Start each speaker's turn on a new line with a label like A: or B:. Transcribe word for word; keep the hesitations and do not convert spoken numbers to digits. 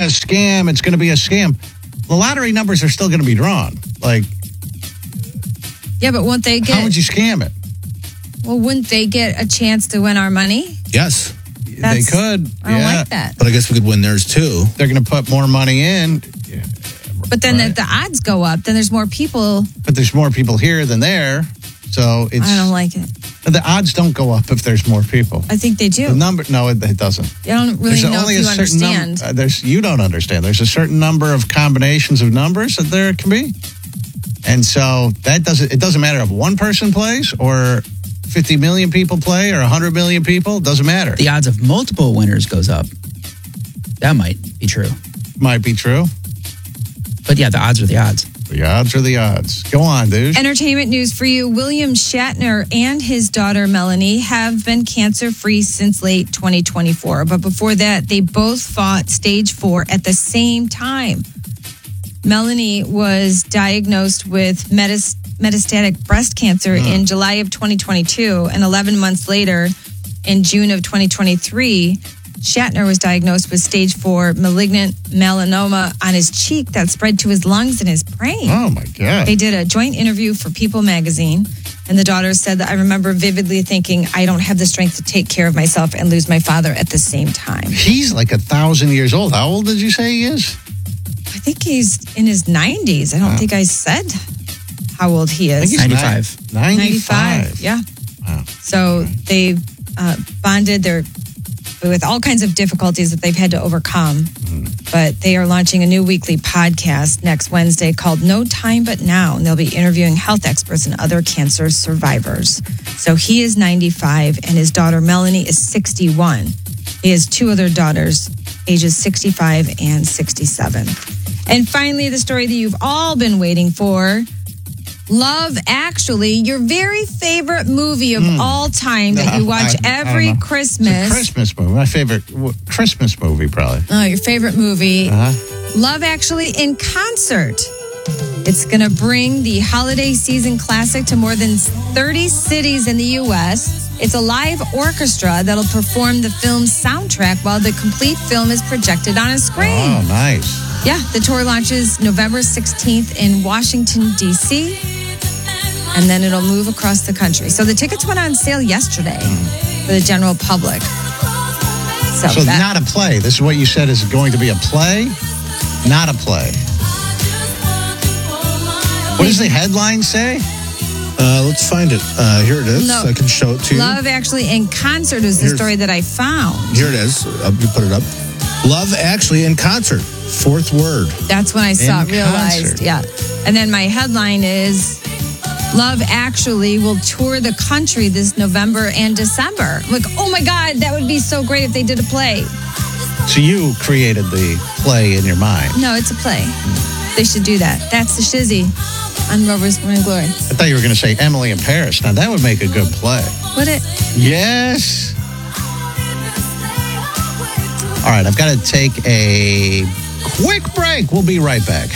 A: a scam. It's going to be a scam. The lottery numbers are still going to be drawn. Like,
B: yeah, but won't they get?
A: How would you scam it?
B: Well, wouldn't they get a chance to win our money?
C: Yes.
B: That's,
A: they could.
B: I don't
A: yeah.
B: like that.
C: But I guess we could win theirs too.
A: They're going to put more money in. Yeah.
B: But then
A: right.
B: the, the odds go up. Then there's more people.
A: But there's more people here than there. So it's.
B: I don't like it.
A: The odds don't go up if there's more people.
B: I think they do.
A: The number, no, it, it doesn't.
B: I don't really
A: there's
B: know
A: only
B: if you
A: a certain
B: understand.
A: Num- uh, there's you don't understand. There's a certain number of combinations of numbers that there can be, and so that doesn't. It doesn't matter if one person plays or fifty million people play or one hundred million people. It doesn't matter.
D: The odds of multiple winners goes up. That might be true.
A: Might be true.
D: But yeah, the odds are the odds.
A: The odds are the odds. Go on, dude.
B: Entertainment news for you. William Shatner and his daughter Melanie have been cancer-free since late twenty twenty-four. But before that, they both fought stage four at the same time. Melanie was diagnosed with metas- metastatic breast cancer
A: Hmm.
B: in July of twenty twenty-two. And eleven months later, in June of twenty twenty-three, Shatner was diagnosed with stage four malignant melanoma on his cheek that spread to his lungs and his brain.
A: Oh, my God.
B: They did a joint interview for People magazine, and the daughter said that I remember vividly thinking, I don't have the strength to take care of myself and lose my father at the same time.
A: He's like a thousand years old. How old did you say he is?
B: I think he's in his nineties. I don't
A: Wow.
B: think I said how old he
A: I think
B: is.
A: he's
D: ninety-five.
A: ni- ninety-five.
B: Yeah.
A: Wow.
B: So they uh, bonded their with all kinds of difficulties that they've had to overcome.
A: Mm.
B: But they are launching a new weekly podcast next Wednesday called No Time But Now. And they'll be interviewing health experts and other cancer survivors. So he is ninety-five and his daughter Melanie is sixty-one. He has two other daughters, ages sixty-five and sixty-seven. And finally, the story that you've all been waiting for. Love Actually, your very favorite movie of
A: Mm.
B: all time that you watch
A: I- I
B: every
A: don't know.
B: Christmas.
A: It's a Christmas movie. My favorite w- Christmas movie, probably.
B: Oh, your favorite movie.
A: Uh-huh.
B: Love Actually in concert. It's going to bring the holiday season classic to more than thirty cities in the U S. It's a live orchestra that'll perform the film's soundtrack while the complete film is projected on a screen.
A: Oh, nice.
B: Yeah, the tour launches November sixteenth in Washington, D C, and then it'll move across the country. So the tickets went on sale yesterday for the general public. So,
A: So
B: that,
A: not a play. This is what you said is going to be a play? Not a play. What does the headline say?
C: Uh, let's find it. Uh, here it is.
B: No.
C: I can show it to you.
B: Love Actually in concert is the
C: Here's-
B: story that I found.
C: Here it is. Uh, you put it up. Love Actually in concert. Fourth word.
B: That's when I saw
A: In
B: it, realized.
A: concert.
B: Yeah. And then my headline is Love Actually will tour the country this November and December. I'm like, oh my God, that would be so great if they did a play.
A: So you created the play in your mind.
B: No, it's a play. They should do that. That's the shizzy on Rover's Morning Glory.
A: I thought you were going to say Emily in Paris. Now, that would make a good play.
B: Would it?
A: Yes. All right, I've got to take a quick break. We'll be right back.